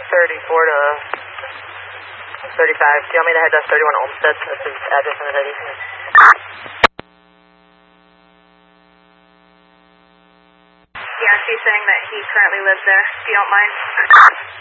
34 to 35. Do you want me to head to 31 Olmsted? That's his address in the ID. Yeah, she's saying that he currently lives there, if you don't mind.